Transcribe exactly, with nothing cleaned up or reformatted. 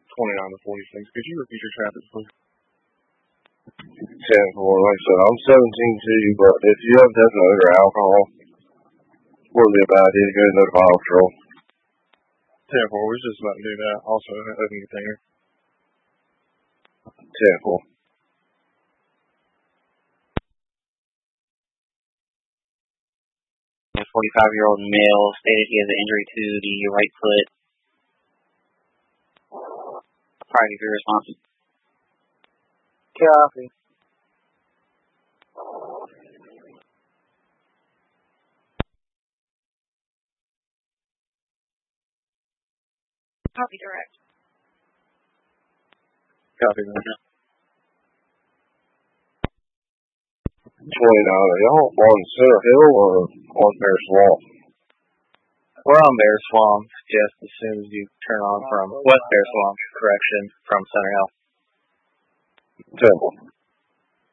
twenty-nine to forty-six. Could you repeat your traffic, please? ten four, like I said, I'm seventeen too, but if you have definitely or alcohol, would be a bad idea to go to notify patrol. ten four, we're just about to do that. Also, open container. ten four. A forty-five-year-old male stated he has an injury to the right foot. Priority for response. Copy. Copy direct. Copy that. twenty-nine, are y'all on Center Hill or on Bear Swamp? We're on Bear Swamp, just as soon as you turn on from West Bear Swamp, correction, from Center Hill. Temple.